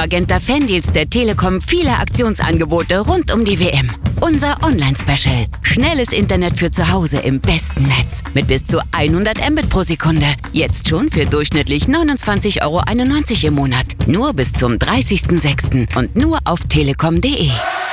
Magenta Fandeals der Telekom viele Aktionsangebote rund um die WM. Unser Online-Special. Schnelles Internet für zu Hause im besten Netz. Mit bis zu 100 Mbit pro Sekunde. Jetzt schon für durchschnittlich 29,91 € im Monat. Nur bis zum 30.06. und nur auf telekom.de.